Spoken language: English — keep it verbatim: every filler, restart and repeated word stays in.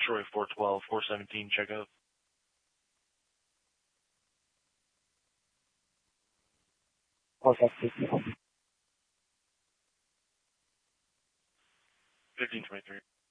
Troy four twelve, four seventeen, check out. Okay. fifteen twenty-three.